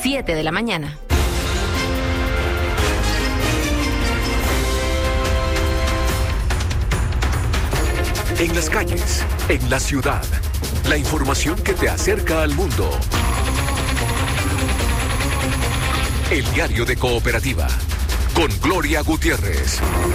7 de la mañana. En las calles, en la ciudad, la información que te acerca al mundo. El diario de Cooperativa, con Gloria Gutiérrez.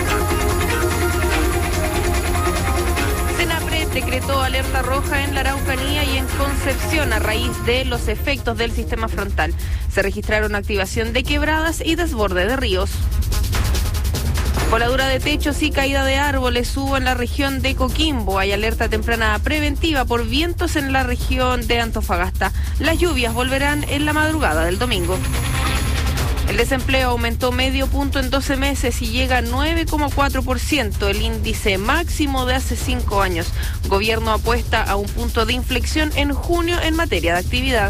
Senapred decretó alerta roja en la Araucanía y en Concepción a raíz de los efectos del sistema frontal. Se registraron activación de quebradas y desborde de ríos. Voladura de techos y caída de árboles hubo en la región de Coquimbo. Hay alerta temprana preventiva por vientos en la región de Antofagasta. Las lluvias volverán en la madrugada del domingo. El desempleo aumentó medio punto en 12 meses y llega a 9,4%, el índice máximo de hace 5 años. Gobierno apuesta a un punto de inflexión en junio en materia de actividad.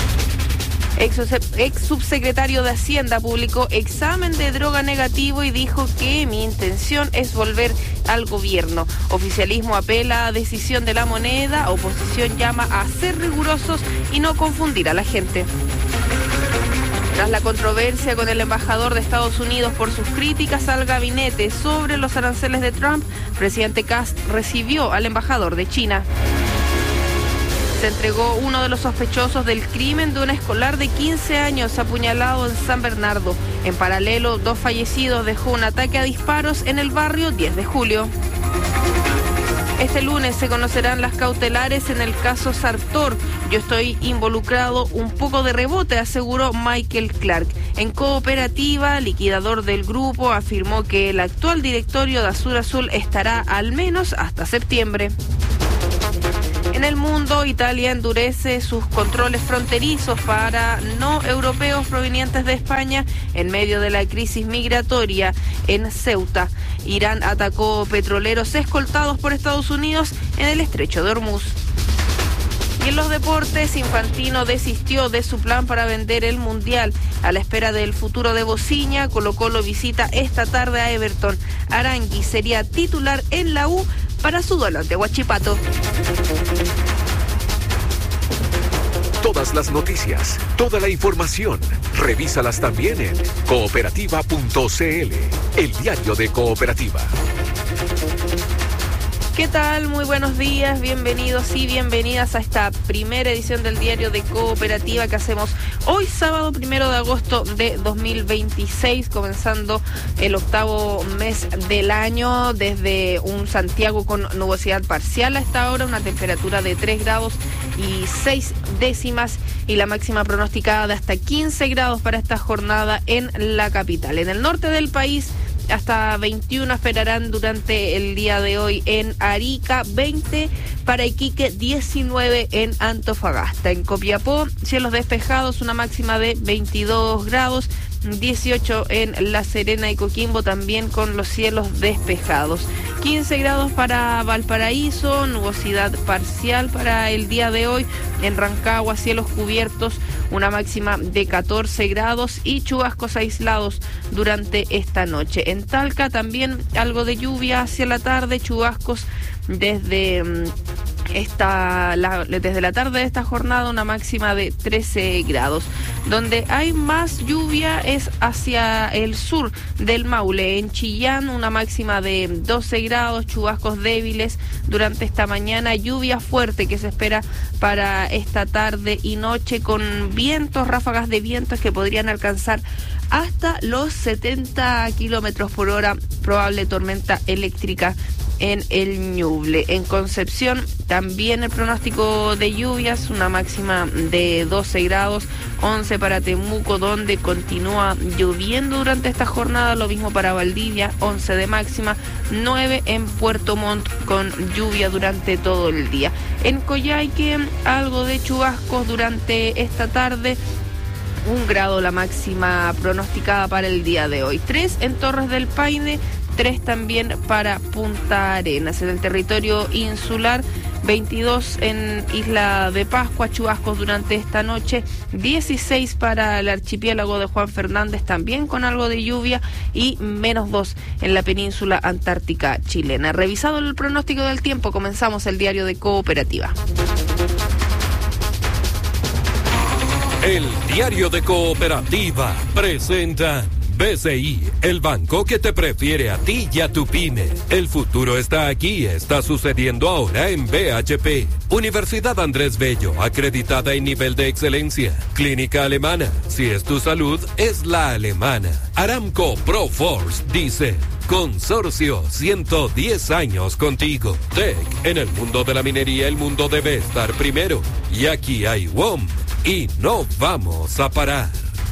Ex subsecretario de Hacienda publicó examen de droga negativo y dijo que mi intención es volver al gobierno. Oficialismo apela a decisión de la moneda, oposición llama a ser rigurosos y no confundir a la gente. Tras la controversia con el embajador de Estados Unidos por sus críticas al gabinete sobre los aranceles de Trump, presidente Kast recibió al embajador de China. Se entregó uno de los sospechosos del crimen de una escolar de 15 años apuñalado en San Bernardo. En paralelo, 2 fallecidos dejó un ataque a disparos en el barrio 10 de julio. Este lunes se conocerán las cautelares en el caso Sartor. Yo estoy involucrado un poco de rebote, aseguró Michael Clark. En Cooperativa, liquidador del grupo, afirmó que el actual directorio de Azur Azul estará al menos hasta septiembre. En el mundo, Italia endurece sus controles fronterizos para no europeos provenientes de España en medio de la crisis migratoria en Ceuta. Irán atacó petroleros escoltados por Estados Unidos en el estrecho de Hormuz. Y en los deportes, Infantino desistió de su plan para vender el Mundial. A la espera del futuro de Bociña, Colo-Colo visita esta tarde a Everton. Arangui sería titular en la U para su duelo ante Huachipato. Todas las noticias, toda la información, revísalas también en cooperativa.cl, el diario de Cooperativa. ¿Qué tal? Muy buenos días, bienvenidos y bienvenidas a esta primera edición del diario de Cooperativa que hacemos hoy sábado 1 de agosto de 2026, comenzando el 8º mes del año desde un Santiago con nubosidad parcial a esta hora, una temperatura de 3 grados y 6 décimas y la máxima pronosticada de hasta 15 grados para esta jornada en la capital. En el norte del país, hasta 21 esperarán durante el día de hoy en Arica, 20 para Iquique, 19 en Antofagasta. En Copiapó, cielos despejados, una máxima de 22 grados, 18 en La Serena y Coquimbo, también con los cielos despejados. 15 grados para Valparaíso, nubosidad parcial para el día de hoy. En Rancagua, cielos cubiertos, una máxima de 14 grados y chubascos aislados durante esta noche. En Talca también algo de lluvia hacia la tarde, chubascos desde la tarde de esta jornada, una máxima de 13 grados. Donde hay más lluvia es hacia el sur del Maule. En Chillán, una máxima de 12 grados, chubascos débiles durante esta mañana, lluvia fuerte que se espera para esta tarde y noche, con vientos, ráfagas de vientos que podrían alcanzar hasta los 70 kilómetros por hora, probable tormenta eléctrica en el Ñuble. En Concepción también el pronóstico de lluvias, una máxima de 12 grados, 11 para Temuco, donde continúa lloviendo durante esta jornada, lo mismo para Valdivia, 11 de máxima, 9 en Puerto Montt con lluvia durante todo el día. En Coyhaique, algo de chubascos durante esta tarde, 1 grado la máxima pronosticada para el día de hoy, 3 en Torres del Paine, 3 también para Punta Arenas. En el territorio insular, 22 en Isla de Pascua, chubascos durante esta noche, 16 para el archipiélago de Juan Fernández, también con algo de lluvia, y -2 en la península antártica chilena. Revisado el pronóstico del tiempo, comenzamos el diario de Cooperativa. El Diario de Cooperativa presenta BCI, el banco que te prefiere a ti y a tu pyme. El futuro está aquí, está sucediendo ahora en BHP. Universidad Andrés Bello, acreditada en nivel de excelencia. Clínica alemana, si es tu salud, es la alemana. Aramco Proforce dice: Consorcio, 110 años contigo. Tech, en el mundo de la minería el mundo debe estar primero. Y aquí hay WOM, y no vamos a parar.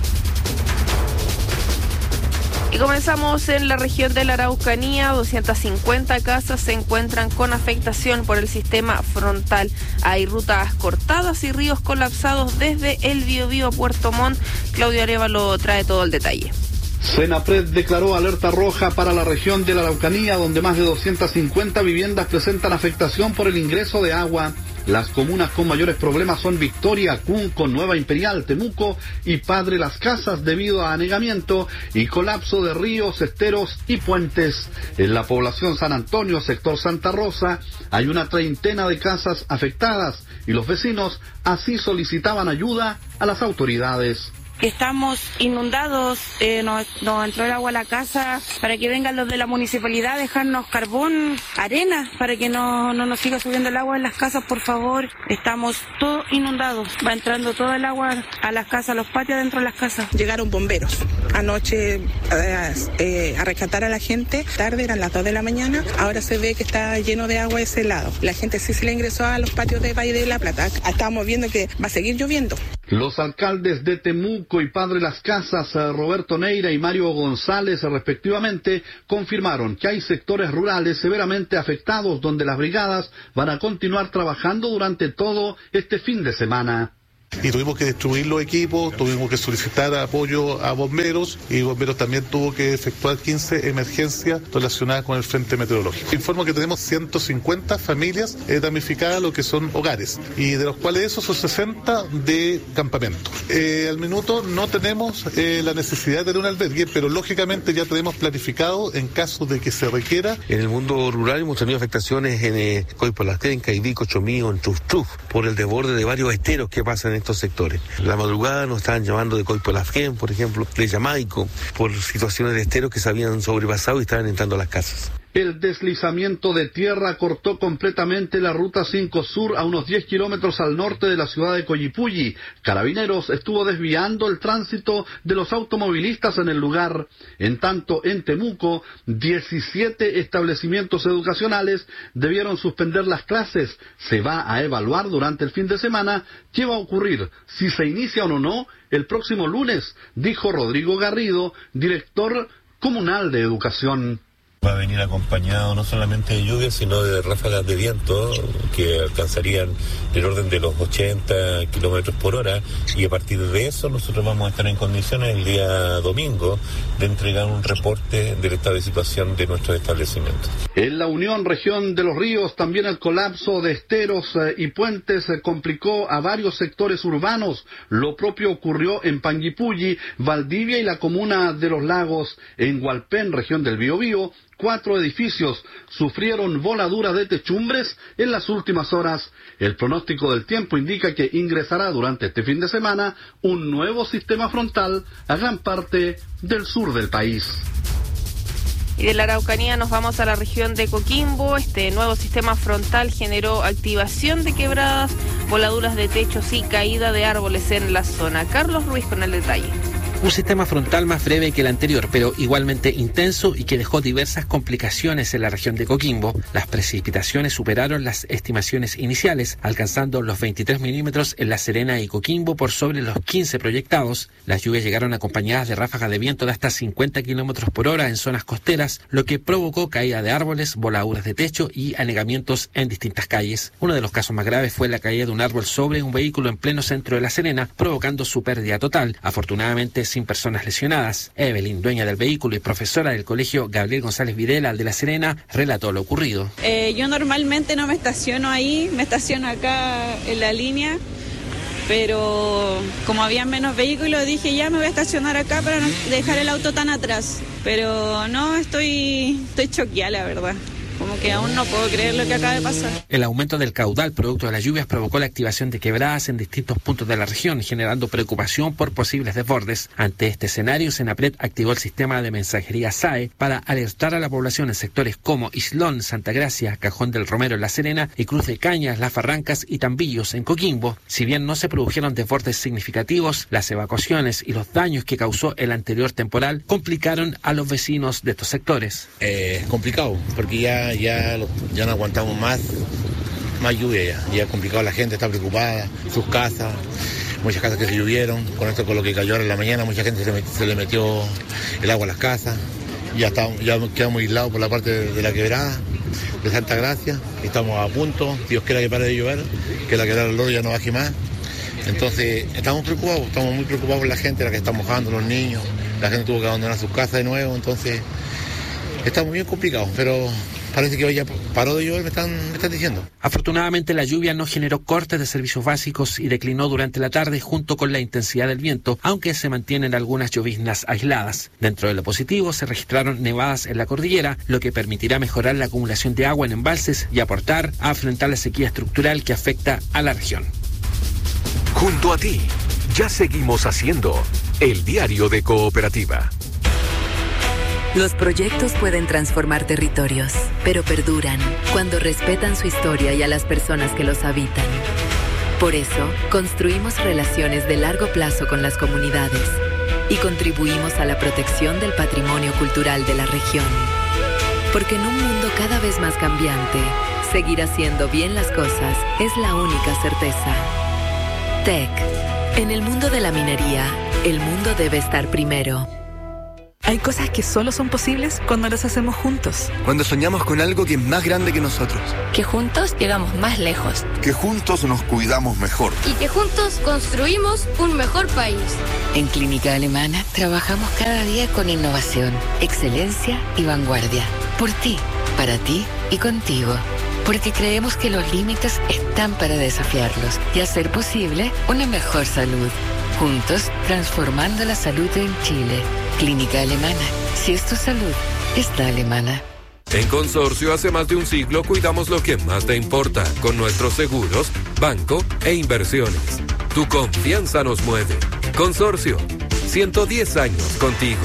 Y comenzamos en la región de la Araucanía. 250 casas se encuentran con afectación por el sistema frontal. Hay rutas cortadas y ríos colapsados desde el Biobío a Puerto Montt. Claudio Arévalo trae todo el detalle. Senapred declaró alerta roja para la región de la Araucanía, donde más de 250 viviendas presentan afectación por el ingreso de agua. Las comunas con mayores problemas son Victoria, Cunco, Nueva Imperial, Temuco y Padre Las Casas, debido a anegamiento y colapso de ríos, esteros y puentes. En la población San Antonio, sector Santa Rosa, hay una treintena de casas afectadas y los vecinos así solicitaban ayuda a las autoridades. Que estamos inundados, nos entró el agua a la casa, para que vengan los de la municipalidad a dejarnos carbón, arena, para que no nos siga subiendo el agua en las casas, por favor. Estamos todos inundados, va entrando todo el agua a las casas, a los patios dentro de las casas. Llegaron bomberos anoche a rescatar a la gente, tarde, eran las 2 de la mañana, ahora se ve que está lleno de agua ese lado. La gente sí se le ingresó a los patios de Valle de la Plata, estamos viendo que va a seguir lloviendo. Los alcaldes de Temuco y Padre Las Casas, Roberto Neira y Mario González, respectivamente, confirmaron que hay sectores rurales severamente afectados donde las brigadas van a continuar trabajando durante todo este fin de semana. Y tuvimos que distribuir los equipos, tuvimos que solicitar apoyo a bomberos, y bomberos también tuvo que efectuar 15 emergencias relacionadas con el frente meteorológico. Informo que tenemos 150 familias damnificadas, lo que son hogares, y de los cuales esos son 60 de campamento. Al minuto no tenemos la necesidad de tener un albergue, pero lógicamente ya tenemos planificado en caso de que se requiera. En el mundo rural hemos tenido afectaciones en Coipolasquén, Caiví, Chomío, en Truf, por el desborde de varios esteros que pasan en estos sectores. La madrugada nos estaban llamando de Coipolasquén, por ejemplo, de Jamaico, por situaciones de esteros que se habían sobrepasado y estaban entrando a las casas. El deslizamiento de tierra cortó completamente la Ruta 5 Sur a unos 10 kilómetros al norte de la ciudad de Coyipulli. Carabineros estuvo desviando el tránsito de los automovilistas en el lugar. En tanto, en Temuco, 17 establecimientos educacionales debieron suspender las clases. Se va a evaluar durante el fin de semana qué va a ocurrir, si se inician o no el próximo lunes, dijo Rodrigo Garrido, director comunal de educación. Va a venir acompañado no solamente de lluvia, sino de ráfagas de viento que alcanzarían el orden de los 80 kilómetros por hora, y a partir de eso nosotros vamos a estar en condiciones el día domingo de entregar un reporte del estado de situación de nuestros establecimientos. En la Unión Región de los Ríos, también el colapso de esteros y puentes complicó a varios sectores urbanos. Lo propio ocurrió en Panguipulli, Valdivia y la comuna de Los Lagos. En Hualpén, región del Biobío, 4 edificios sufrieron voladura de techumbres en las últimas horas. El pronóstico del tiempo indica que ingresará durante este fin de semana un nuevo sistema frontal a gran parte del sur del país. Y de la Araucanía nos vamos a la región de Coquimbo. Este nuevo sistema frontal generó activación de quebradas, voladuras de techos y caída de árboles en la zona. Carlos Ruiz con el detalle. Un sistema frontal más breve que el anterior, pero igualmente intenso y que dejó diversas complicaciones en la región de Coquimbo. Las precipitaciones superaron las estimaciones iniciales, alcanzando los 23 milímetros en La Serena y Coquimbo por sobre los 15 proyectados. Las lluvias llegaron acompañadas de ráfagas de viento de hasta 50 kilómetros por hora en zonas costeras, lo que provocó caída de árboles, voladuras de techo y anegamientos en distintas calles. Uno de los casos más graves fue la caída de un árbol sobre un vehículo en pleno centro de La Serena, provocando su pérdida total. Afortunadamente, sin personas lesionadas. Evelyn, dueña del vehículo y profesora del colegio Gabriel González Videla de La Serena, relató lo ocurrido. Yo normalmente no me estaciono ahí, me estaciono acá en la línea, pero como había menos vehículos dije ya me voy a estacionar acá para no dejar el auto tan atrás. Pero no, estoy choqueada, la verdad. Como como que aún no puedo creer lo que acaba de pasar. El aumento del caudal producto de las lluvias provocó la activación de quebradas en distintos puntos de la región, generando preocupación por posibles desbordes. Ante este escenario, Senapred activó el sistema de mensajería SAE para alertar a la población en sectores como Islón, Santa Gracia, Cajón del Romero en La Serena y Cruz de Cañas, Las Barrancas y Tambillos en Coquimbo. Si bien no se produjeron desbordes significativos, las evacuaciones y los daños que causó el anterior temporal complicaron a los vecinos de estos sectores. Complicado, porque ya no aguantamos más lluvia, ya es complicado, la gente está preocupada, sus casas, muchas casas que se llovieron, con esto con lo que cayó ahora en la mañana, mucha gente se le metió el agua a las casas, ya quedamos aislados por la parte de la quebrada de Santa Gracia, estamos a punto, Dios quiera que pare de llover, que la quebrada del Loro ya no baje más. Entonces estamos muy preocupados por la gente, la que está mojando, los niños, la gente tuvo que abandonar sus casas de nuevo, entonces estamos bien complicados, pero parece que hoy ya paró de llover, me están diciendo. Afortunadamente la lluvia no generó cortes de servicios básicos y declinó durante la tarde junto con la intensidad del viento, aunque se mantienen algunas lloviznas aisladas. Dentro de lo positivo se registraron nevadas en la cordillera, lo que permitirá mejorar la acumulación de agua en embalses y aportar a afrontar la sequía estructural que afecta a la región. Junto a ti, ya seguimos haciendo el diario de Cooperativa. Los proyectos pueden transformar territorios, pero perduran cuando respetan su historia y a las personas que los habitan. Por eso, construimos relaciones de largo plazo con las comunidades y contribuimos a la protección del patrimonio cultural de la región. Porque en un mundo cada vez más cambiante, seguir haciendo bien las cosas es la única certeza. TEC. En el mundo de la minería, el mundo debe estar primero. Hay cosas que solo son posibles cuando las hacemos juntos. Cuando soñamos con algo que es más grande que nosotros. Que juntos llegamos más lejos. Que juntos nos cuidamos mejor. Y que juntos construimos un mejor país. En Clínica Alemana trabajamos cada día con innovación, excelencia y vanguardia. Por ti, para ti y contigo. Porque creemos que los límites están para desafiarlos y hacer posible una mejor salud. Juntos, transformando la salud en Chile. Clínica Alemana. Si es tu salud, es la alemana. En Consorcio, hace más de un siglo cuidamos lo que más te importa con nuestros seguros, banco e inversiones. Tu confianza nos mueve. Consorcio, 110 años contigo.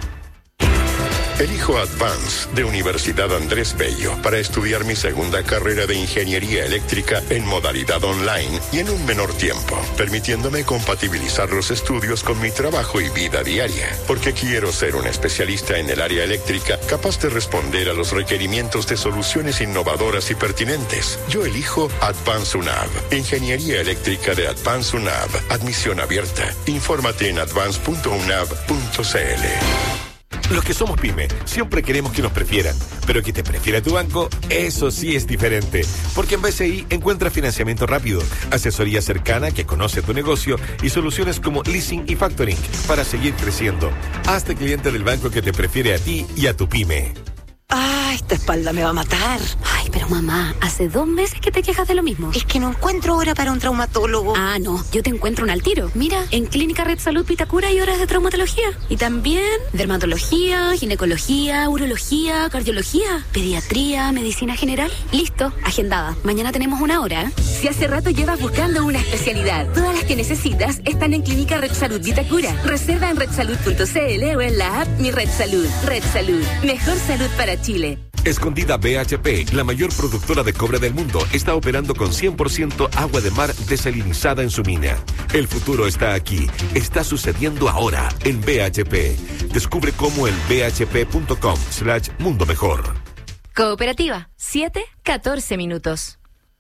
Elijo Advance de Universidad Andrés Bello para estudiar mi segunda carrera de Ingeniería Eléctrica en modalidad online y en un menor tiempo, permitiéndome compatibilizar los estudios con mi trabajo y vida diaria, porque quiero ser un especialista en el área eléctrica capaz de responder a los requerimientos de soluciones innovadoras y pertinentes. Yo elijo Advance UNAV, Ingeniería Eléctrica de Advance UNAV, admisión abierta. Infórmate en advance.unav.cl. Los que somos pyme siempre queremos que nos prefieran, pero que te prefiera tu banco, eso sí es diferente. Porque en BCI encuentras financiamiento rápido, asesoría cercana que conoce tu negocio y soluciones como leasing y factoring para seguir creciendo. Hazte cliente del banco que te prefiere a ti y a tu pyme. ¡Ah, esta espalda me va a matar! Ay, pero mamá, hace 2 meses que te quejas de lo mismo. Es que no encuentro hora para un traumatólogo. Ah, no, yo te encuentro un al tiro. Mira, en Clínica Red Salud Vitacura hay horas de traumatología. Y también dermatología, ginecología, urología, cardiología, pediatría, medicina general. Listo, agendada. Mañana tenemos 1 hora. Si hace rato llevas buscando una especialidad, todas las que necesitas están en Clínica Red Salud Vitacura. Reserva en redsalud.cl o en la app Mi Red Salud. Red Salud, mejor salud para Chile. Escondida BHP, la mayor productora de cobre del mundo, está operando con 100% agua de mar desalinizada en su mina. El futuro está aquí, está sucediendo ahora en BHP. Descubre cómo en bhp.com/mundo mejor. Cooperativa, 7:14 minutos.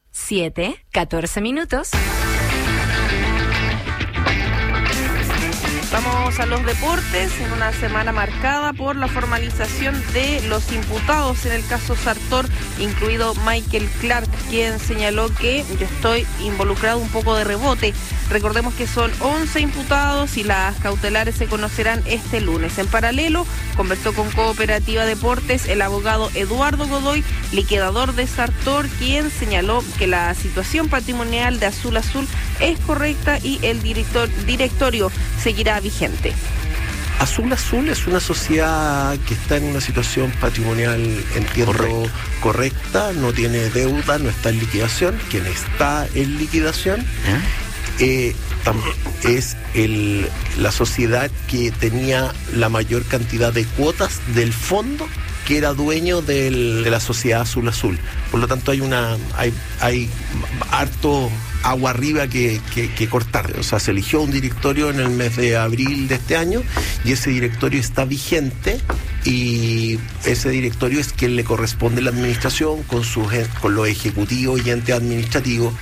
7:14 minutos. Vamos a los deportes en una semana marcada por la formalización de los imputados en el caso Sartor, incluido Michael Clark, quien señaló que yo estoy involucrado un poco de rebote. Recordemos que son 11 imputados y las cautelares se conocerán este lunes. En paralelo, conversó con Cooperativa Deportes el abogado Eduardo Godoy, liquidador de Sartor, quien señaló que la situación patrimonial de Azul Azul es correcta y el directorio seguirá vigente. Azul es una sociedad que está en una situación patrimonial, entiendo, correcta, no tiene deuda, no está en liquidación. Quien está en liquidación es la sociedad que tenía la mayor cantidad de cuotas del fondo que era dueño de la sociedad Azul. Por lo tanto hay harto agua arriba que cortar. O sea, se eligió un directorio en el mes de abril de este año y ese directorio está vigente, y ese directorio es quien le corresponde la administración con los ejecutivos y entes administrativos.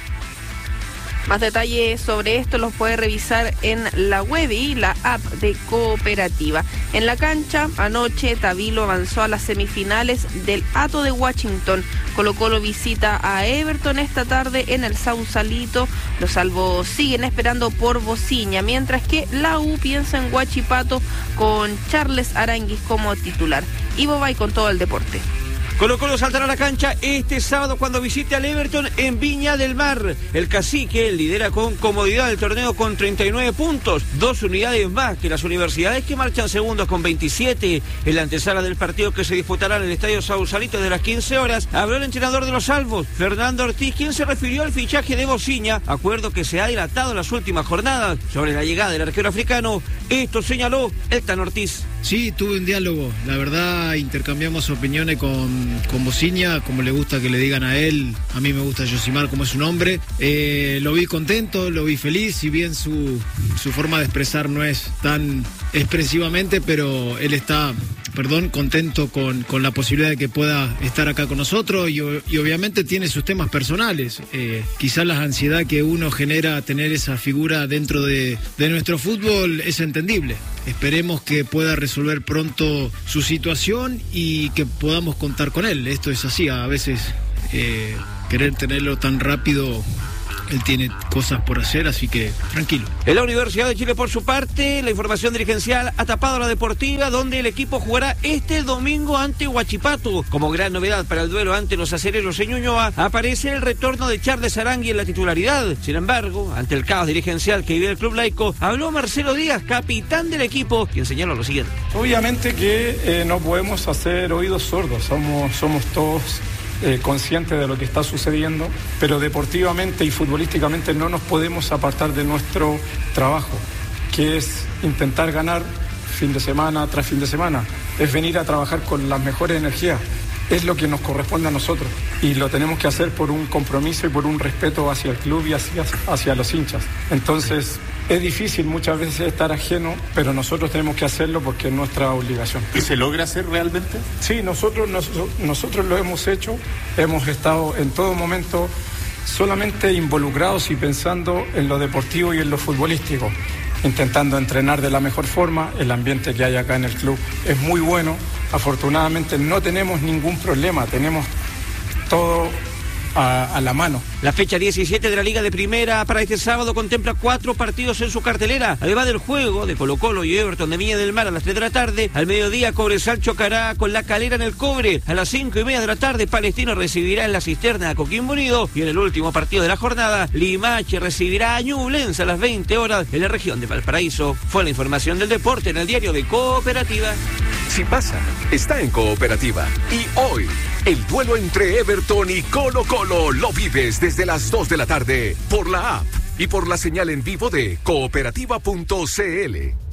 Más detalles sobre esto los puede revisar en la web y la app de Cooperativa. En la cancha, anoche Tabilo avanzó a las semifinales del Hato de Washington. Colo-Colo visita a Everton esta tarde en el Sausalito. Los salvos siguen esperando por Bociña, mientras que la U piensa en Huachipato con Charles Aranguis como titular. Ivo va con todo el deporte. Colo-Colo saltará a la cancha este sábado cuando visite al Everton en Viña del Mar. El Cacique lidera con comodidad el torneo con 39 puntos, 2 unidades más que las universidades, que marchan segundos con 27. En la antesala del partido que se disputará en el Estadio Sausalito de las 15 horas, habló el entrenador de los salvos, Fernando Ortiz, quien se refirió al fichaje de Bociña, acuerdo que se ha dilatado en las últimas jornadas. Sobre la llegada del arquero africano, esto señaló el Tan Ortiz. Sí, tuve un diálogo, la verdad intercambiamos opiniones con Bociña, como le gusta que le digan a él, a mí me gusta Yosimar como es su nombre. Lo vi contento, lo vi feliz, si bien su forma de expresar no es tan expresivamente, pero él está, contento con la posibilidad de que pueda estar acá con nosotros y obviamente tiene sus temas personales. Quizás la ansiedad que uno genera tener esa figura dentro de nuestro fútbol es entendible. Esperemos que pueda resolver pronto su situación y que podamos contar con él. Esto es así, a veces querer tenerlo tan rápido, él tiene cosas por hacer, así que tranquilo. En la Universidad de Chile, por su parte, la información dirigencial ha tapado la deportiva, donde el equipo jugará este domingo ante Huachipato. Como gran novedad para el duelo ante los acereros en Ñuñoa, aparece el retorno de Charles Arangui en la titularidad. Sin embargo, ante el caos dirigencial que vive el club laico, habló Marcelo Díaz, capitán del equipo, quien señaló lo siguiente. Obviamente que no podemos hacer oídos sordos, somos todos conscientes de lo que está sucediendo, pero deportivamente y futbolísticamente no nos podemos apartar de nuestro trabajo, que es intentar ganar fin de semana tras fin de semana, es venir a trabajar con las mejores energías, es lo que nos corresponde a nosotros y lo tenemos que hacer por un compromiso y por un respeto hacia el club y hacia los hinchas. Entonces es difícil muchas veces estar ajeno, pero nosotros tenemos que hacerlo porque es nuestra obligación. ¿Y se logra hacer realmente? Sí, nosotros lo hemos hecho, hemos estado en todo momento solamente involucrados y pensando en lo deportivo y en lo futbolístico, intentando entrenar de la mejor forma. El ambiente que hay acá en el club es muy bueno, afortunadamente no tenemos ningún problema, tenemos todo a la mano. La fecha 17 de la Liga de Primera para este sábado contempla 4 partidos en su cartelera. Además del juego de Colo-Colo y Everton de Viña del Mar a las 3 de la tarde, al mediodía Cobresal chocará con La Calera en el Cobre. A las 5:30 de la tarde, Palestino recibirá en la Cisterna a Coquimbo Unido. Y en el último partido de la jornada, Limache recibirá a Ñublense a las 20 horas en la región de Valparaíso. Fue la información del deporte en el diario de Cooperativa. Si pasa, está en Cooperativa. Y hoy, el duelo entre Everton y Colo-Colo lo vives desde las 2 de la tarde por la app y por la señal en vivo de cooperativa.cl.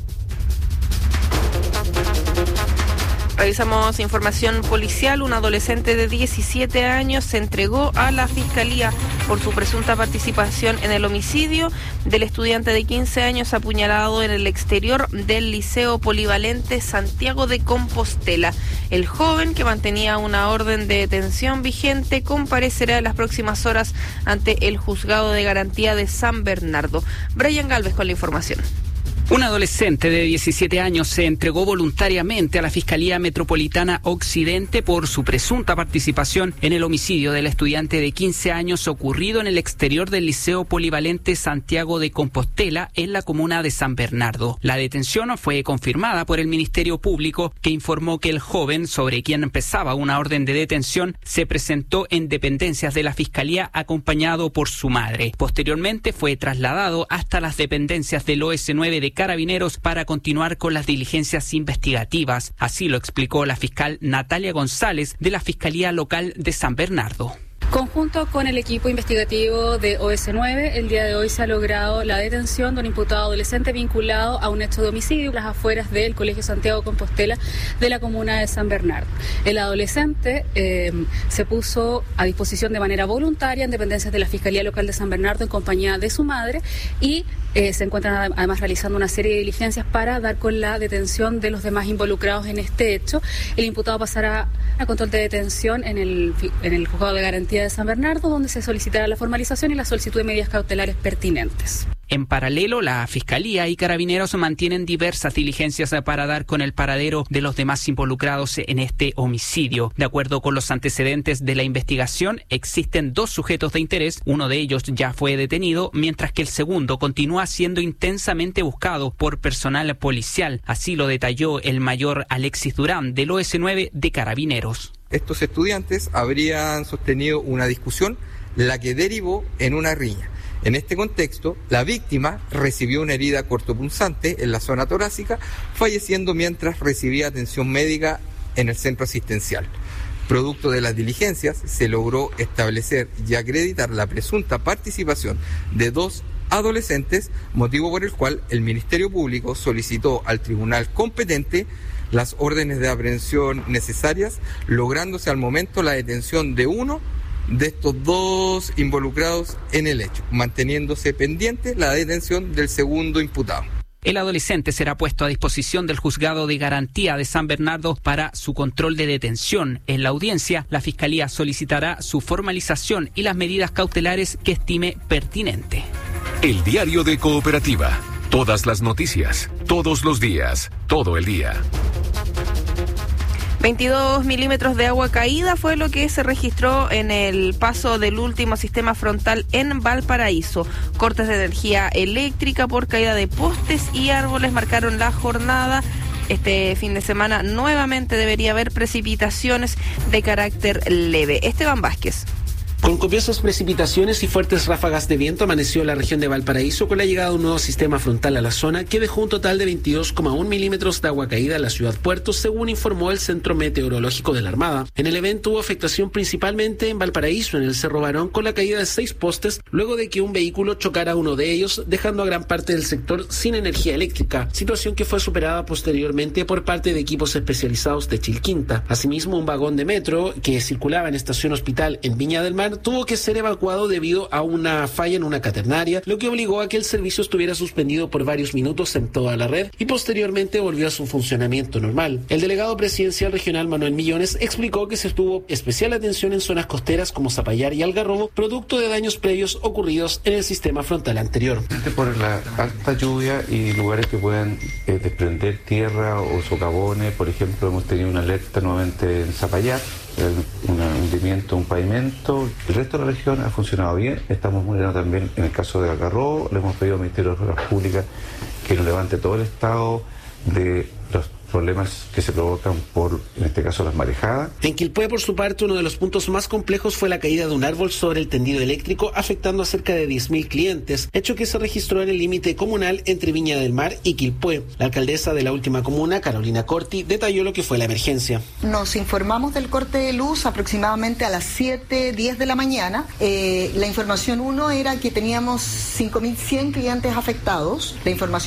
Revisamos información policial. Un adolescente de 17 años se entregó a la Fiscalía por su presunta participación en el homicidio del estudiante de 15 años apuñalado en el exterior del Liceo Polivalente Santiago de Compostela. El joven, que mantenía una orden de detención vigente, comparecerá en las próximas horas ante el Juzgado de Garantía de San Bernardo. Brian Galvez con la información. Un adolescente de 17 años se entregó voluntariamente a la Fiscalía Metropolitana Occidente por su presunta participación en el homicidio del estudiante de 15 años ocurrido en el exterior del Liceo Polivalente Santiago de Compostela, en la comuna de San Bernardo. La detención fue confirmada por el Ministerio Público, que informó que el joven, sobre quien pesaba una orden de detención, se presentó en dependencias de la Fiscalía acompañado por su madre. Posteriormente fue trasladado hasta las dependencias del OS9 de Carabineros para continuar con las diligencias investigativas. Así lo explicó la fiscal Natalia González de la Fiscalía Local de San Bernardo. Conjunto con el equipo investigativo de OS9, el día de hoy se ha logrado la detención de un imputado adolescente vinculado a un hecho de homicidio en las afueras del Colegio Santiago Compostela de la comuna de San Bernardo. El adolescente se puso a disposición de manera voluntaria en dependencias de la Fiscalía Local de San Bernardo en compañía de su madre y se encuentran además realizando una serie de diligencias para dar con la detención de los demás involucrados en este hecho. El imputado pasará a control de detención en el Juzgado de Garantía de San Bernardo, donde se solicitará la formalización y la solicitud de medidas cautelares pertinentes. En paralelo, la Fiscalía y Carabineros mantienen diversas diligencias para dar con el paradero de los demás involucrados en este homicidio. De acuerdo con los antecedentes de la investigación, existen 2 sujetos de interés. Uno de ellos ya fue detenido, mientras que el segundo continúa siendo intensamente buscado por personal policial. Así lo detalló el mayor Alexis Durán del OS9 de Carabineros. Estos estudiantes habrían sostenido una discusión, la que derivó en una riña. En este contexto, la víctima recibió una herida cortopunzante en la zona torácica, falleciendo mientras recibía atención médica en el centro asistencial. Producto de las diligencias, se logró establecer y acreditar la presunta participación de 2 adolescentes, motivo por el cual el Ministerio Público solicitó al tribunal competente las órdenes de aprehensión necesarias, lográndose al momento la detención de uno de estos 2 involucrados en el hecho, manteniéndose pendiente la detención del segundo imputado. El adolescente será puesto a disposición del Juzgado de Garantía de San Bernardo para su control de detención. En la audiencia, la Fiscalía solicitará su formalización y las medidas cautelares que estime pertinente. El diario de Cooperativa. Todas las noticias, todos los días, todo el día. 22 milímetros de agua caída fue lo que se registró en el paso del último sistema frontal en Valparaíso. Cortes de energía eléctrica por caída de postes y árboles marcaron la jornada. Este fin de semana nuevamente debería haber precipitaciones de carácter leve. Esteban Vázquez. Con copiosas precipitaciones y fuertes ráfagas de viento amaneció la región de Valparaíso con la llegada de un nuevo sistema frontal a la zona que dejó un total de 22,1 milímetros de agua caída en la ciudad puerto, según informó el Centro Meteorológico de la Armada. En el evento hubo afectación principalmente en Valparaíso, en el Cerro Barón, con la caída de 6 postes luego de que un vehículo chocara a uno de ellos, dejando a gran parte del sector sin energía eléctrica, situación que fue superada posteriormente por parte de equipos especializados de Chilquinta. Asimismo, un vagón de metro que circulaba en Estación Hospital en Viña del Mar tuvo que ser evacuado debido a una falla en una caternaria, lo que obligó a que el servicio estuviera suspendido por varios minutos en toda la red y posteriormente volvió a su funcionamiento normal. El delegado presidencial regional Manuel Millones explicó que se tuvo especial atención en zonas costeras como Zapallar y Algarrobo, producto de daños previos ocurridos en el sistema frontal anterior. Por la alta lluvia y lugares que puedan desprender tierra o socavones, por ejemplo, hemos tenido una alerta nuevamente en Zapallar, un hundimiento, un pavimento. El resto de la región ha funcionado bien. Estamos muriendo también en el caso de Algarrobo. Le hemos pedido al Ministerio de Obras Públicas que nos levante todo el estado de los problemas que se provocan por, en este caso, las marejadas. En Quilpué, por su parte, uno de los puntos más complejos fue la caída de un árbol sobre el tendido eléctrico, afectando a cerca de 10.000 clientes, hecho que se registró en el límite comunal entre Viña del Mar y Quilpué. La alcaldesa de la última comuna, Carolina Corti, detalló lo que fue la emergencia. Nos informamos del corte de luz aproximadamente a las 7:10 de la mañana. La información 1 era que teníamos 5.100 clientes afectados.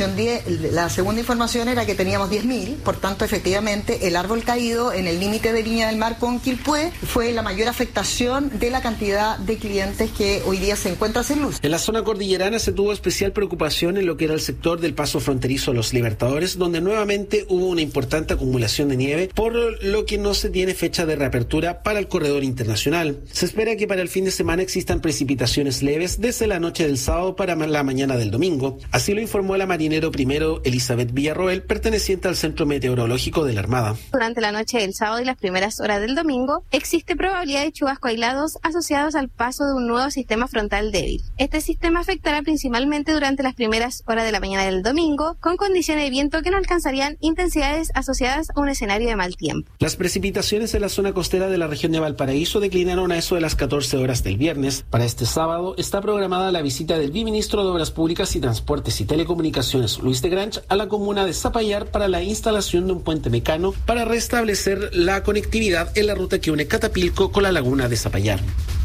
La segunda información era que teníamos 10.000. Por tanto, efectivamente, el árbol caído en el límite de Viña del Mar con Quilpué fue la mayor afectación de la cantidad de clientes que hoy día se encuentra sin luz. En la zona cordillerana se tuvo especial preocupación en lo que era el sector del paso fronterizo Los Libertadores, donde nuevamente hubo una importante acumulación de nieve, por lo que no se tiene fecha de reapertura para el corredor internacional. Se espera que para el fin de semana existan precipitaciones leves desde la noche del sábado para la mañana del domingo. Así lo informó la marinero primero Elizabeth Villarroel, perteneciente al Centro Meteorológico Meteorológico de la Armada. Durante la noche del sábado y las primeras horas del domingo, existe probabilidad de chubascos aislados asociados al paso de un nuevo sistema frontal débil. Este sistema afectará principalmente durante las primeras horas de la mañana del domingo, con condiciones de viento que no alcanzarían intensidades asociadas a un escenario de mal tiempo. Las precipitaciones en la zona costera de la región de Valparaíso declinaron a eso de las 14 horas del viernes. Para este sábado está programada la visita del viceministro de Obras Públicas y Transportes y Telecomunicaciones, Luis de Granch, a la comuna de Zapallar para la instalación de un puente mecano para restablecer la conectividad en la ruta que une Catapilco con la laguna de Zapallar.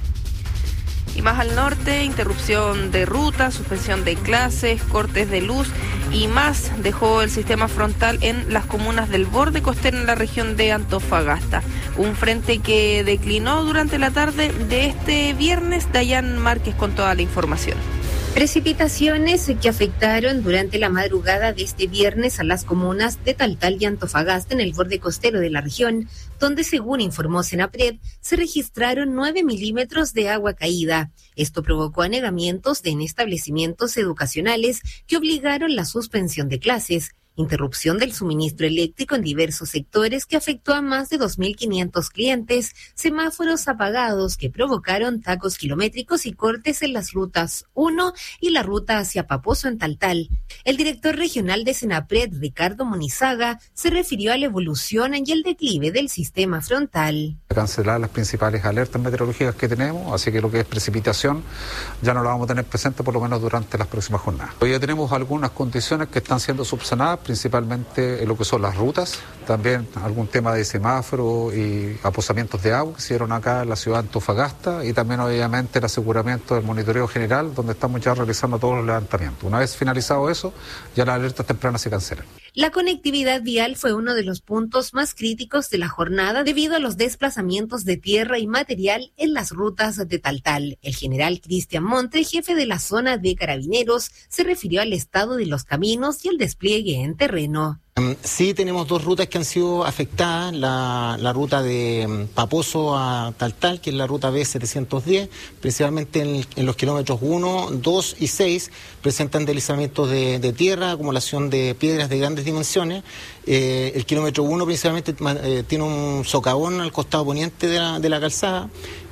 Y más al norte, interrupción de ruta, suspensión de clases, cortes de luz y más dejó el sistema frontal en las comunas del borde costero en la región de Antofagasta. Un frente que declinó durante la tarde de este viernes. Dayan Márquez con toda la información. Precipitaciones que afectaron durante la madrugada de este viernes a las comunas de Taltal y Antofagasta en el borde costero de la región, donde, según informó Senapred, se registraron 9 milímetros de agua caída. Esto provocó anegamientos en establecimientos educacionales que obligaron la suspensión de clases, interrupción del suministro eléctrico en diversos sectores que afectó a más de 2.500 clientes, semáforos apagados que provocaron tacos kilométricos y cortes en las rutas 1 y la ruta hacia Paposo en Taltal. El director regional de Senapred, Ricardo Munizaga, se refirió a la evolución y el declive del sistema frontal. Cancelar las principales alertas meteorológicas que tenemos, así que lo que es precipitación ya no la vamos a tener presente por lo menos durante las próximas jornadas. Hoy ya tenemos algunas condiciones que están siendo subsanadas, principalmente en lo que son las rutas, también algún tema de semáforo y aposamientos de agua que se dieron acá en la ciudad de Antofagasta y también obviamente el aseguramiento del monitoreo general donde estamos ya realizando todos los levantamientos. Una vez finalizado eso, ya las alertas tempranas se cancelan. La conectividad vial fue uno de los puntos más críticos de la jornada debido a los desplazamientos de tierra y material en las rutas de Taltal. El general Cristian Montre, jefe de la zona de Carabineros, se refirió al estado de los caminos y el despliegue en terreno. Sí, tenemos dos rutas que han sido afectadas, la ruta de Paposo a Taltal, que es la ruta B710, principalmente en los kilómetros 1, 2 y 6, presentan deslizamientos de tierra, acumulación de piedras de grandes dimensiones. El kilómetro 1 principalmente tiene un socavón al costado poniente de la calzada,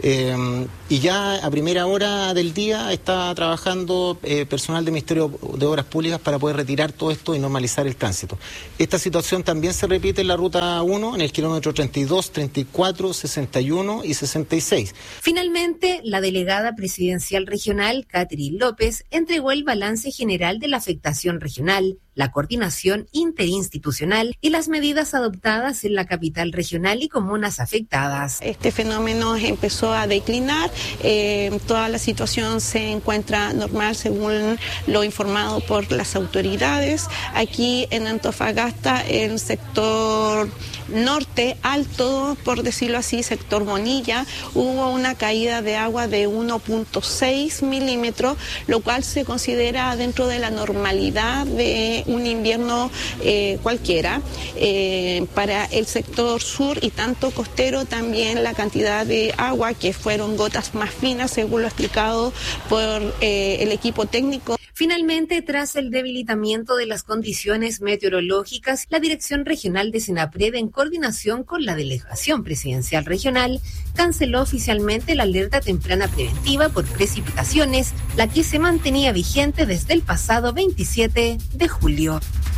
y ya a primera hora del día está trabajando personal del Ministerio de Obras Públicas para poder retirar todo esto y normalizar el tránsito. Esta situación también se repite en la ruta 1, en el kilómetro 32, 34, 61 y 66. Finalmente, la delegada presidencial regional, Catherine López, entregó el balance general de la afectación regional, la coordinación interinstitucional y las medidas adoptadas en la capital regional y comunas afectadas. Este fenómeno empezó a declinar, toda la situación se encuentra normal según lo informado por las autoridades. Aquí en Antofagasta, el sector norte alto, por decirlo así, sector Bonilla, hubo una caída de agua de 1.6 milímetros, lo cual se considera dentro de la normalidad de un invierno cualquiera. Para el sector sur y tanto costero también la cantidad de agua, que fueron gotas más finas, según lo explicado por el equipo técnico. Finalmente, tras el debilitamiento de las condiciones meteorológicas, la Dirección Regional de Senapred, en coordinación con la Delegación Presidencial Regional, canceló oficialmente la alerta temprana preventiva por precipitaciones, la que se mantenía vigente desde el pasado 27 de julio.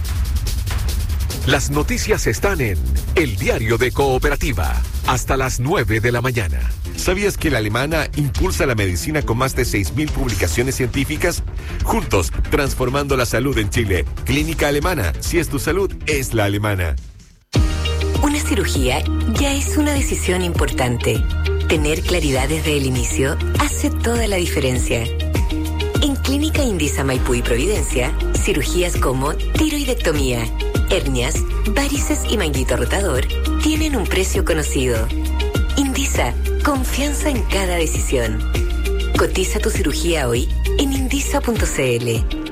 Las noticias están en El Diario de Cooperativa, hasta las 9 de la mañana. ¿Sabías que la Alemana impulsa la medicina con más de 6.000 publicaciones científicas? Juntos, transformando la salud en Chile. Clínica Alemana, si es tu salud, es la alemana. Una cirugía ya es una decisión importante. Tener claridad desde el inicio hace toda la diferencia. En Clínica Indisa Maipú y Providencia, cirugías como tiroidectomía, hernias, varices y manguito rotador tienen un precio conocido. Indisa, confianza en cada decisión. Cotiza tu cirugía hoy en indisa.cl.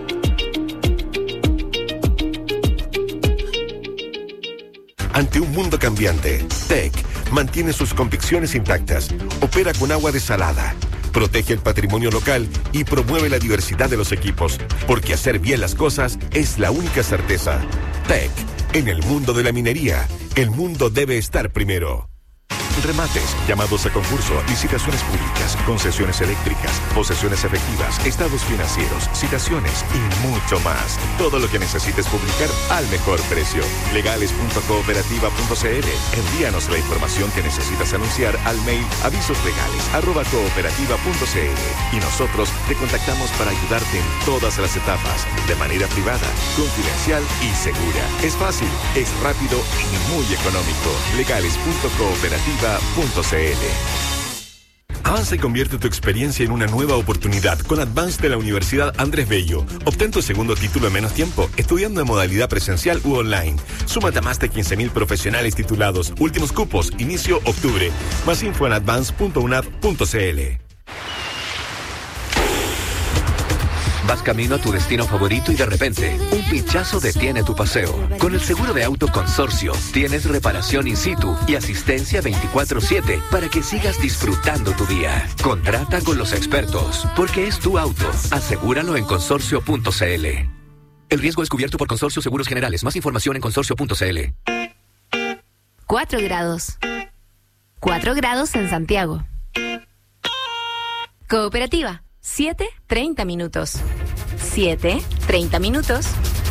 Ante un mundo cambiante, TEC mantiene sus convicciones intactas, opera con agua desalada, protege el patrimonio local y promueve la diversidad de los equipos, porque hacer bien las cosas es la única certeza. TEC, En el mundo de la minería, el mundo debe estar primero. Remates, llamados a concurso, licitaciones públicas, concesiones eléctricas, posesiones efectivas, estados financieros, citaciones y mucho más. Todo lo que necesites publicar al mejor precio. Legales.cooperativa.cl. Envíanos la información que necesitas anunciar al mail avisoslegales@cooperativa.cl y nosotros te contactamos para ayudarte en todas las etapas, de manera privada, confidencial y segura. Es fácil, es rápido y muy económico. Legales.cooperativa.cl. Avanza y convierte tu experiencia en una nueva oportunidad con Advance de la Universidad Andrés Bello. Obtén tu segundo título en menos tiempo, estudiando en modalidad presencial u online. Súmate a más de 15.000 profesionales titulados. Últimos cupos, inicio octubre. Más info en advance.unad.cl. Vas camino a tu destino favorito y de repente, un pinchazo detiene tu paseo. Con el seguro de auto Consorcio, tienes reparación in situ y asistencia 24/7 para que sigas disfrutando tu día. Contrata con los expertos, porque es tu auto. Asegúralo en consorcio.cl. El riesgo es cubierto por Consorcio Seguros Generales. Más información en consorcio.cl. 4 grados. 4 grados en Santiago. Cooperativa. 7:30 minutos. 7:30 minutos.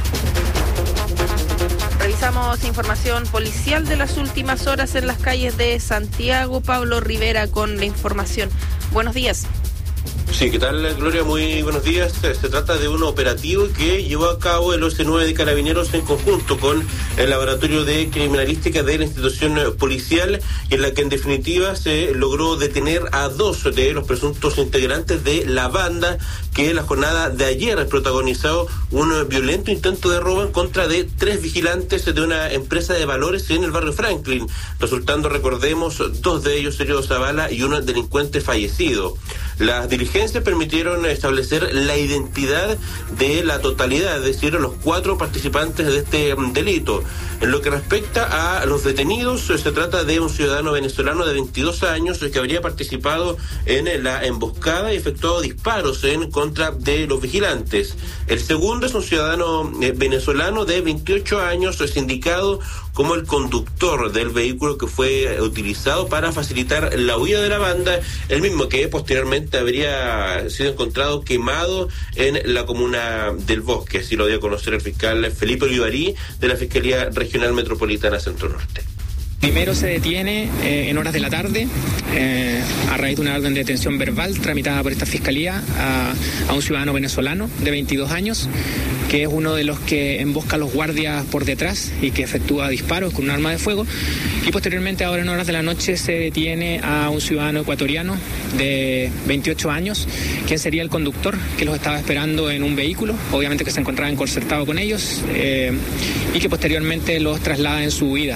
Revisamos información policial de las últimas horas en las calles de Santiago. Pablo Rivera con la información. Buenos días. Sí, ¿qué tal, Gloria? Muy buenos días. Se trata de un operativo que llevó a cabo el OS9 de Carabineros en conjunto con el Laboratorio de Criminalística de la institución policial, en la que en definitiva se logró detener a 2 de los presuntos integrantes de la banda que la jornada de ayer protagonizó un violento intento de robo en contra de 3 vigilantes de una empresa de valores en el barrio Franklin, resultando, recordemos, 2 de ellos heridos a bala y un delincuente fallecido. Las diligencias permitieron establecer la identidad de la totalidad, es decir, los 4 participantes de este delito. En lo que respecta a los detenidos, se trata de un ciudadano venezolano de 22 años que habría participado en la emboscada y efectuado disparos en contra de los vigilantes. El segundo es un ciudadano venezolano de 28 años, es indicado como el conductor del vehículo que fue utilizado para facilitar la huida de la banda, el mismo que posteriormente habría sido encontrado quemado en la comuna del Bosque. Así lo dio a conocer el fiscal Felipe Olivarí de la Fiscalía Regional Metropolitana Centro Norte. Primero se detiene en horas de la tarde, a raíz de una orden de detención verbal tramitada por esta fiscalía a un ciudadano venezolano de 22 años, que es uno de los que embosca a los guardias por detrás y que efectúa disparos con un arma de fuego. Y posteriormente, ahora en horas de la noche, se detiene a un ciudadano ecuatoriano de 28 años, quien sería el conductor, que los estaba esperando en un vehículo, obviamente que se encontraba encorsetado con ellos, y que posteriormente los traslada en su huida.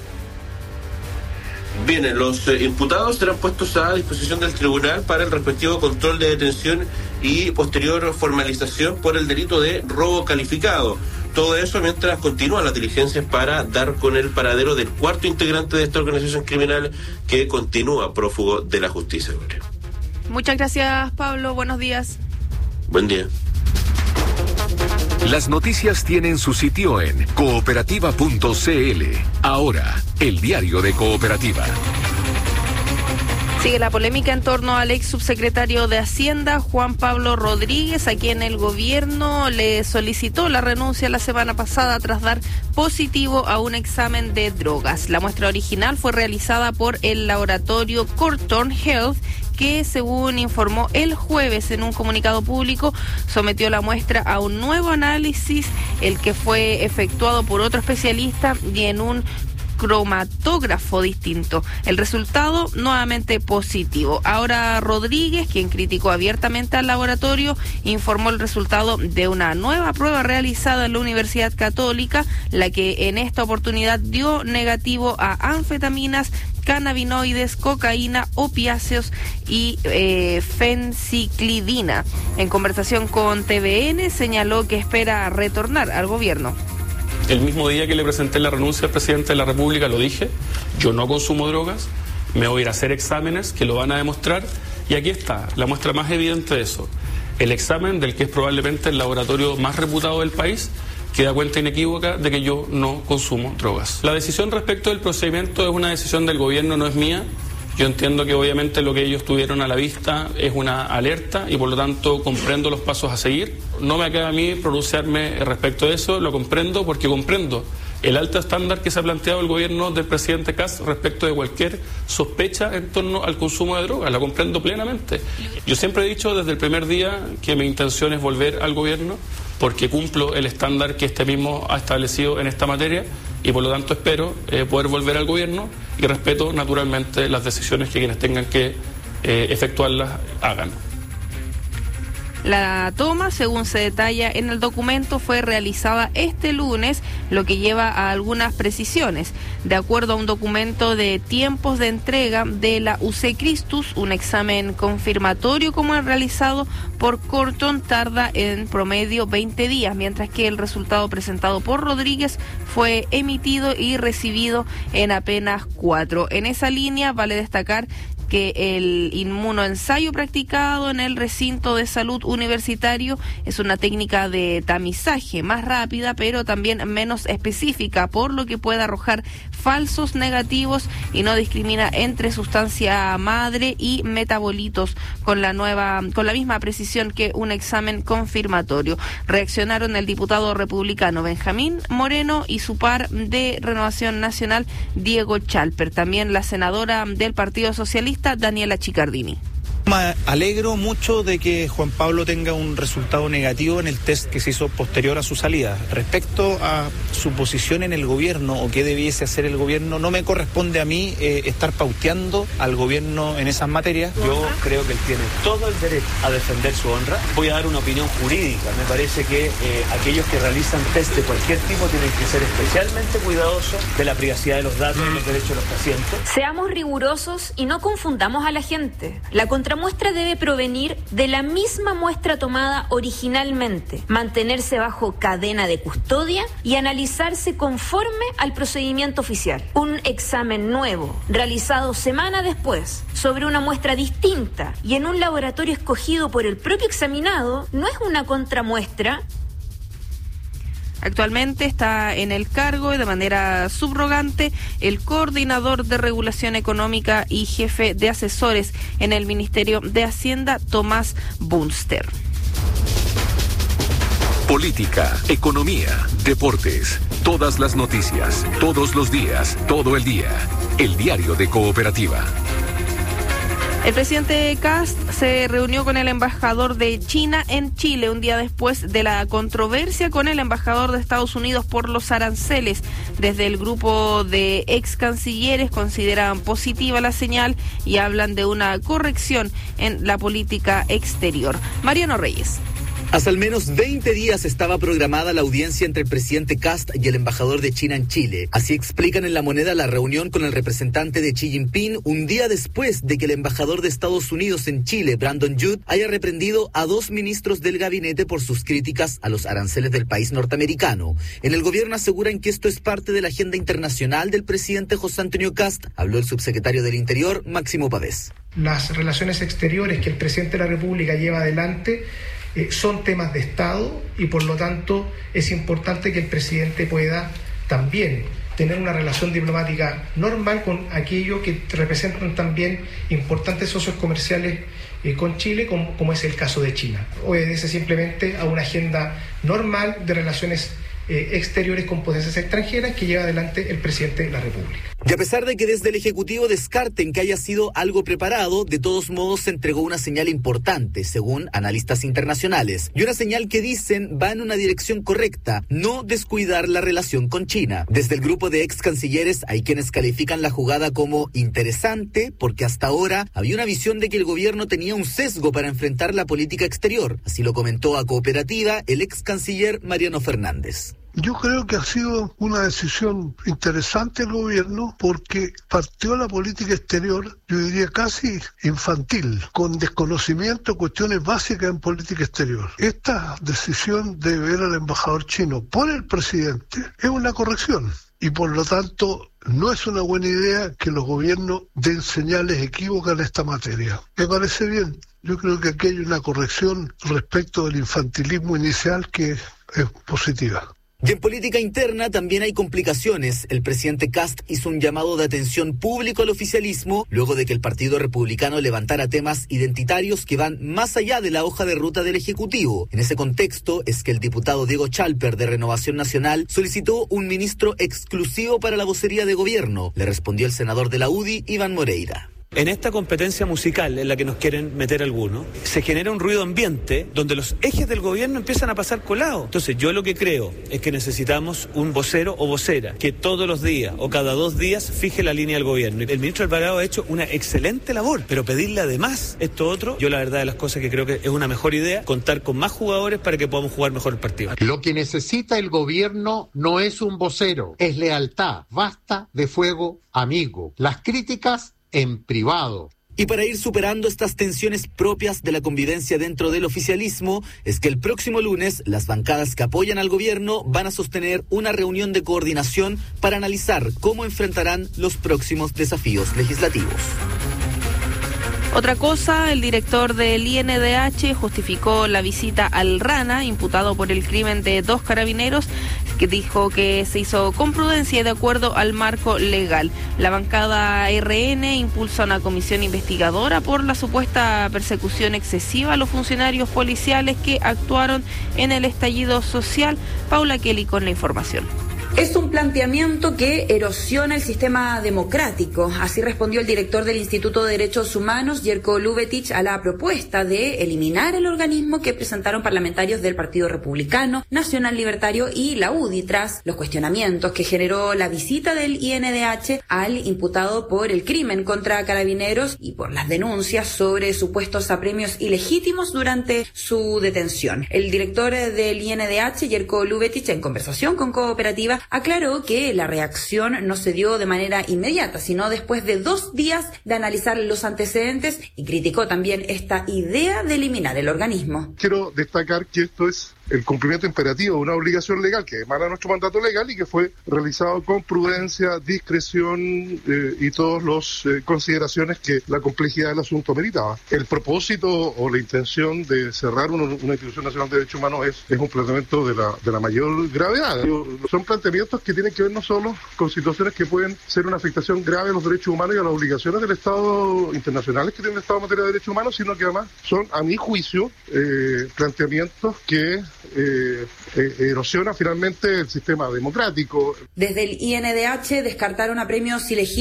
Bien, los imputados serán puestos a disposición del tribunal para el respectivo control de detención y posterior formalización por el delito de robo calificado. Todo eso mientras continúan las diligencias para dar con el paradero del 4º integrante de esta organización criminal que continúa prófugo de la justicia. Muchas gracias, Pablo. Buenos días. Buen día. Las noticias tienen su sitio en cooperativa.cl. Ahora, el diario de Cooperativa. Sigue la polémica en torno al ex subsecretario de Hacienda, Juan Pablo Rodríguez, a quien el gobierno le solicitó la renuncia la semana pasada tras dar positivo a un examen de drogas. La muestra original fue realizada por el laboratorio Corton Health, que, según informó el jueves en un comunicado público, sometió la muestra a un nuevo análisis, el que fue efectuado por otro especialista y en un cromatógrafo distinto. El resultado nuevamente positivo. Ahora Rodríguez, quien criticó abiertamente al laboratorio, informó el resultado de una nueva prueba realizada en la Universidad Católica, la que en esta oportunidad dio negativo a anfetaminas, cannabinoides, cocaína, opiáceos y fenciclidina. En conversación con TVN señaló que espera retornar al gobierno. El mismo día que le presenté la renuncia al presidente de la República lo dije: yo no consumo drogas, me voy a ir a hacer exámenes que lo van a demostrar, y aquí está la muestra más evidente de eso. El examen del que es probablemente el laboratorio más reputado del país queda cuenta inequívoca de que yo no consumo drogas. La decisión respecto del procedimiento es una decisión del gobierno, no es mía. Yo entiendo que obviamente lo que ellos tuvieron a la vista es una alerta y por lo tanto comprendo los pasos a seguir. No me queda a mí pronunciarme respecto de eso, lo comprendo porque comprendo el alto estándar que se ha planteado el gobierno del presidente Kast respecto de cualquier sospecha en torno al consumo de drogas, la comprendo plenamente. Yo siempre he dicho desde el primer día que mi intención es volver al gobierno porque cumplo el estándar que este mismo ha establecido en esta materia y por lo tanto espero poder volver al gobierno y respeto naturalmente las decisiones que quienes tengan que efectuarlas hagan. La toma, según se detalla en el documento, fue realizada este lunes, lo que lleva a algunas precisiones. De acuerdo a un documento de tiempos de entrega de la UC Christus, un examen confirmatorio como el realizado por Corton tarda en promedio 20 días, mientras que el resultado presentado por Rodríguez fue emitido y recibido en apenas 4. En esa línea vale destacar que el inmunoensayo practicado en el recinto de salud universitario es una técnica de tamizaje más rápida, pero también menos específica, por lo que puede arrojar falsos negativos y no discrimina entre sustancia madre y metabolitos con la misma precisión que un examen confirmatorio. Reaccionaron el diputado republicano Benjamín Moreno y su par de Renovación Nacional, Diego Chalper. También la senadora del Partido Socialista, Daniela Chicardini. Me alegro mucho de que Juan Pablo tenga un resultado negativo en el test que se hizo posterior a su salida. Respecto a su posición en el gobierno o qué debiese hacer el gobierno, no me corresponde a mí estar pauteando al gobierno en esas materias. Yo creo que él tiene todo el derecho a defender su honra. Voy a dar una opinión jurídica. Me parece que aquellos que realizan test de cualquier tipo tienen que ser especialmente cuidadosos de la privacidad de los datos y los derechos de los pacientes. Seamos rigurosos y no confundamos a la gente. La muestra debe provenir de la misma muestra tomada originalmente, mantenerse bajo cadena de custodia y analizarse conforme al procedimiento oficial. Un examen nuevo, realizado semana después, sobre una muestra distinta y en un laboratorio escogido por el propio examinado, no es una contramuestra. Actualmente está en el cargo de manera subrogante el coordinador de regulación económica y jefe de asesores en el Ministerio de Hacienda, Tomás Bunster. Política, economía, deportes, todas las noticias, todos los días, todo el día. El diario de Cooperativa. El presidente Kast se reunió con el embajador de China en Chile un día después de la controversia con el embajador de Estados Unidos por los aranceles. Desde el grupo de ex cancilleres consideran positiva la señal y hablan de una corrección en la política exterior. Mariano Reyes. Hace al menos 20 días estaba programada la audiencia entre el presidente Kast y el embajador de China en Chile. Así explican en La Moneda la reunión con el representante de Xi Jinping un día después de que el embajador de Estados Unidos en Chile, Brandon Judd, haya reprendido a 2 ministros del gabinete por sus críticas a los aranceles del país norteamericano. En el gobierno aseguran que esto es parte de la agenda internacional del presidente José Antonio Kast, habló el subsecretario del Interior, Máximo Pavés. Las relaciones exteriores que el presidente de la República lleva adelante son temas de Estado y por lo tanto es importante que el presidente pueda también tener una relación diplomática normal con aquellos que representan también importantes socios comerciales con Chile, como es el caso de China. Obedece simplemente a una agenda normal de relaciones exteriores con potencias extranjeras que lleva adelante el presidente de la República. Y a pesar de que desde el Ejecutivo descarten que haya sido algo preparado, de todos modos se entregó una señal importante, según analistas internacionales. Y una señal que dicen va en una dirección correcta, no descuidar la relación con China. Desde el grupo de ex cancilleres hay quienes califican la jugada como interesante, porque hasta ahora había una visión de que el gobierno tenía un sesgo para enfrentar la política exterior. Así lo comentó a Cooperativa el ex canciller Mariano Fernández. Yo creo que ha sido una decisión interesante el gobierno porque partió la política exterior, yo diría casi infantil, con desconocimiento de cuestiones básicas en política exterior. Esta decisión de ver al embajador chino por el presidente es una corrección y por lo tanto no es una buena idea que los gobiernos den señales equívocas en esta materia. Me parece bien. Yo creo que aquí hay una corrección respecto del infantilismo inicial que es positiva. Y en política interna también hay complicaciones. El presidente Kast hizo un llamado de atención público al oficialismo luego de que el Partido Republicano levantara temas identitarios que van más allá de la hoja de ruta del Ejecutivo. En ese contexto es que el diputado Diego Chalper de Renovación Nacional solicitó un ministro exclusivo para la vocería de gobierno. Le respondió el senador de la UDI, Iván Moreira. En esta competencia musical en la que nos quieren meter algunos, se genera un ruido ambiente donde los ejes del gobierno empiezan a pasar colados. Entonces yo lo que creo es que necesitamos un vocero o vocera que todos los días o cada 2 días fije la línea del gobierno. El ministro Alvarado ha hecho una excelente labor, pero pedirle además esto otro, yo la verdad de las cosas que creo que es una mejor idea, contar con más jugadores para que podamos jugar mejor el partido. Lo que necesita el gobierno no es un vocero, es lealtad. Basta de fuego amigo. Las críticas en privado. Y para ir superando estas tensiones propias de la convivencia dentro del oficialismo, es que el próximo lunes las bancadas que apoyan al gobierno van a sostener una reunión de coordinación para analizar cómo enfrentarán los próximos desafíos legislativos. Otra cosa, el director del INDH justificó la visita al Rana, imputado por el crimen de 2 carabineros, que dijo que se hizo con prudencia y de acuerdo al marco legal. La bancada RN impulsa una comisión investigadora por la supuesta persecución excesiva a los funcionarios policiales que actuaron en el estallido social. Paula Kelly con la información. Es un planteamiento que erosiona el sistema democrático. Así respondió el director del Instituto de Derechos Humanos, Jerko Lubetich, a la propuesta de eliminar el organismo que presentaron parlamentarios del Partido Republicano, Nacional Libertario y la UDI tras los cuestionamientos que generó la visita del INDH al imputado por el crimen contra carabineros y por las denuncias sobre supuestos apremios ilegítimos durante su detención. El director del INDH, Jerko Lubetich, en conversación con Cooperativa, aclaró que la reacción no se dio de manera inmediata, sino después de 2 días de analizar los antecedentes, y criticó también esta idea de eliminar el organismo. Quiero destacar que esto es el cumplimiento imperativo de una obligación legal que emana nuestro mandato legal y que fue realizado con prudencia, discreción y todas las consideraciones que la complejidad del asunto meritaba. El propósito o la intención de cerrar una institución nacional de derechos humanos es un planteamiento de la mayor gravedad. Son planteamientos que tienen que ver no solo con situaciones que pueden ser una afectación grave a los derechos humanos y a las obligaciones del Estado internacionales que tiene el Estado en materia de derechos humanos, sino que además son, a mi juicio, planteamientos que erosiona finalmente el sistema democrático. Desde el INDH descartaron apremios ilegítimos